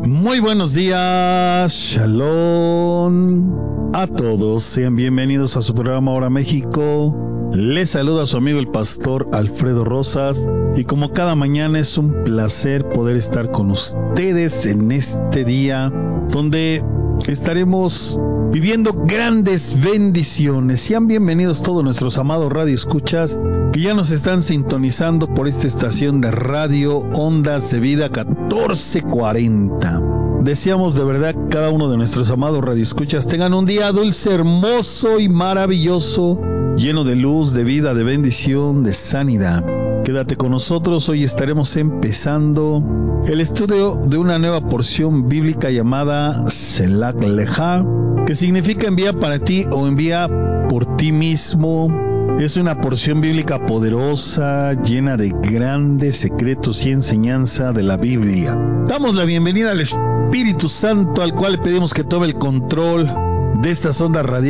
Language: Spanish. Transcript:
Muy buenos días, Shalom a todos, sean bienvenidos a su programa Hora México. Les saluda a su amigo el pastor Alfredo Rosas y como cada mañana es un placer poder estar con ustedes en este día donde estaremos viviendo grandes bendiciones. Sean bienvenidos todos nuestros amados radioescuchas que ya nos están sintonizando por esta estación de radio Ondas de Vida 1440. Deseamos de verdad que cada uno de nuestros amados radioescuchas tengan un día dulce, hermoso y maravilloso, lleno de luz, de vida, de bendición, de sanidad. Quédate con nosotros, hoy estaremos empezando el estudio de una nueva porción bíblica llamada Selach Lecha, que significa envía para ti o envía por ti mismo. Es una porción bíblica poderosa, llena de grandes secretos y enseñanza de la Biblia. Damos la bienvenida al Espíritu Santo, al cual le pedimos que tome el control de estas ondas radiales